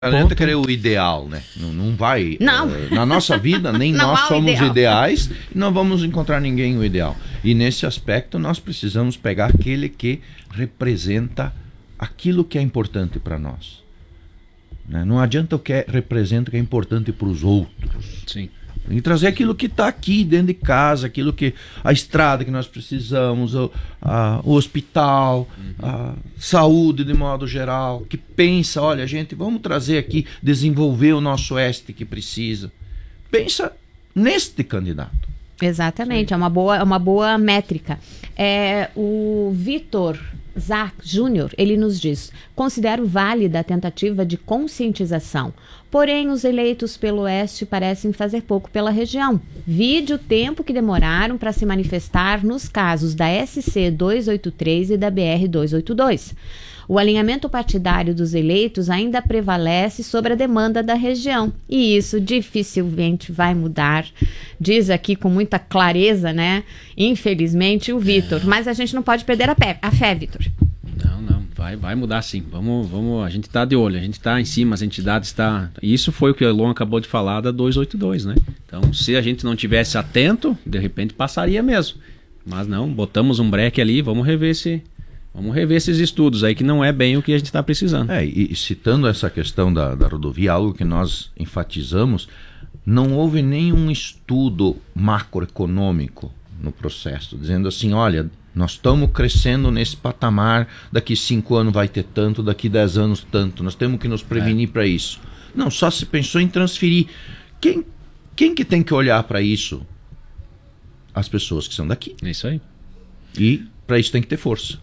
Não adianta querer o ideal, né? Não vai. Não. Na nossa vida, nem Não nós há o somos ideal. ideais e não vamos encontrar ninguém o ideal. E nesse aspecto, nós precisamos pegar aquele que representa aquilo que é importante para nós. Né? Não adianta o que representa o que é importante para os outros. Sim. E trazer aquilo que está aqui dentro de casa, aquilo que a estrada que nós precisamos, o hospital, a saúde de modo geral, que pensa, olha gente, vamos trazer aqui, desenvolver o nosso oeste que precisa. Pensa neste candidato. Exatamente, é uma boa métrica. O Vitor Zac Júnior, ele nos diz: considero válida a tentativa de conscientização, porém os eleitos pelo Oeste parecem fazer pouco pela região. Vide o tempo que demoraram para se manifestar nos casos da SC 283 e da BR 282. O alinhamento partidário dos eleitos ainda prevalece sobre a demanda da região, e isso dificilmente vai mudar, diz aqui com muita clareza, né? Infelizmente, o Vitor. Mas a gente não pode perder a fé, Vitor. Não, vai mudar sim. Vamos, a gente está de olho, a gente está em cima, as entidades estão... Isso foi o que o Elon acabou de falar da 282, né? Então, se a gente não tivesse atento, de repente passaria mesmo. Mas não, botamos um breque ali, vamos rever esses estudos aí, que não é bem o que a gente está precisando. E citando essa questão da rodovia, algo que nós enfatizamos, não houve nenhum estudo macroeconômico no processo, dizendo assim, olha, nós estamos crescendo nesse patamar, daqui 5 anos vai ter tanto, daqui 10 anos tanto, nós temos que nos prevenir para isso. Não, só se pensou em transferir. Quem que tem que olhar para isso? As pessoas que são daqui. É isso aí. E para isso tem que ter força.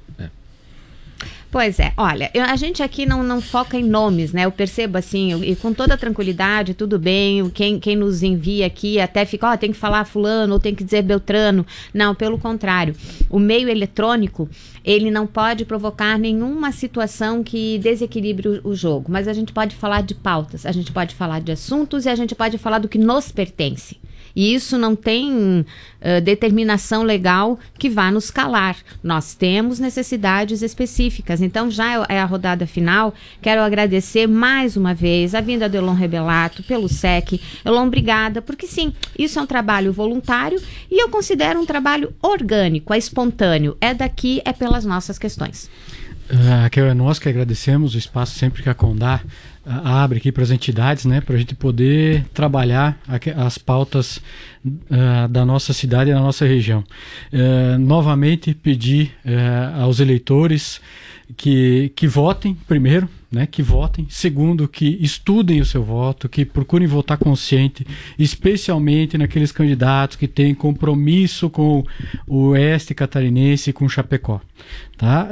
Pois é, olha, a gente aqui não foca em nomes, né? Eu percebo assim, e com toda tranquilidade, tudo bem, quem nos envia aqui até fica, tem que falar fulano, ou tem que dizer Beltrano. Não, pelo contrário. O meio eletrônico, ele não pode provocar nenhuma situação que desequilibre o jogo, mas a gente pode falar de pautas, a gente pode falar de assuntos e a gente pode falar do que nos pertence. E isso não tem determinação legal que vá nos calar. Nós temos necessidades específicas. Então, já é a rodada final. Quero agradecer mais uma vez a vinda do Elon Rebelato pelo SEC. Elon, obrigada, porque sim, isso é um trabalho voluntário e eu considero um trabalho orgânico, espontâneo. É daqui, é pelas nossas questões. É nós que agradecemos o espaço sempre que a Condá abre aqui para as entidades, né, para a gente poder trabalhar as pautas da nossa cidade e da nossa região. Novamente pedir aos eleitores que votem primeiro, né, que votem, segundo, que estudem o seu voto, que procurem votar consciente, especialmente naqueles candidatos que têm compromisso com o oeste catarinense e com Chapecó, tá?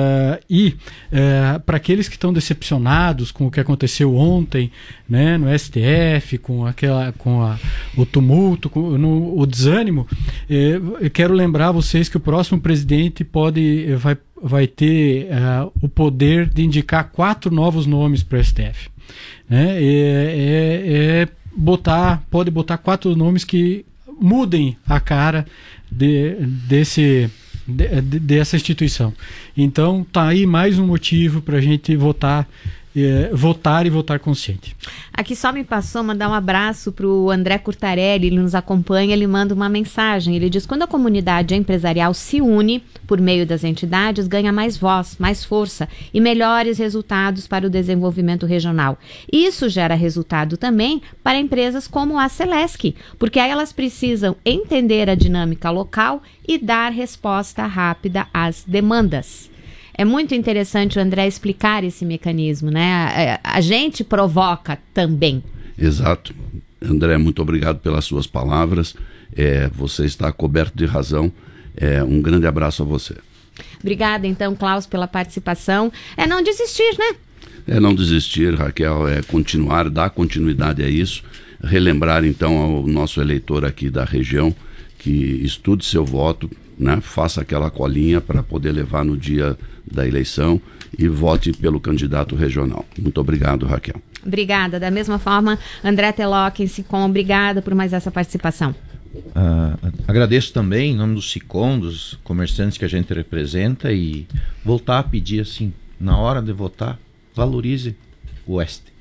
Para aqueles que estão decepcionados com o que aconteceu ontem, né, no STF, com o tumulto, o desânimo, eu quero lembrar vocês que o próximo presidente vai ter o poder de indicar 4 novos nomes para o STF. Né? Pode botar 4 nomes que mudem a cara dessa instituição. Então, tá aí mais um motivo para a gente votar e votar consciente. Aqui só me passou mandar um abraço para o André Curtarelli, ele nos acompanha, ele manda uma mensagem, ele diz: quando a comunidade empresarial se une por meio das entidades, ganha mais voz, mais força e melhores resultados para o desenvolvimento regional. Isso gera resultado também para empresas como a Celesc, porque aí elas precisam entender a dinâmica local e dar resposta rápida às demandas. É muito interessante o André explicar esse mecanismo, né? A gente provoca também. Exato. André, muito obrigado pelas suas palavras. Você está coberto de razão. Um grande abraço a você. Obrigada, então, Klaus, pela participação. Não desistir, né? Não desistir, Raquel, continuar, dar continuidade a isso. Relembrar, então, ao nosso eleitor aqui da região que estude seu voto, né? Faça aquela colinha para poder levar no dia da eleição e vote pelo candidato regional. Muito obrigado, Raquel. Obrigada. Da mesma forma, André Teloc, SICOM, obrigada por mais essa participação. Agradeço também em nome do SICOM, dos comerciantes que a gente representa, e voltar a pedir assim, na hora de votar, valorize o Oeste.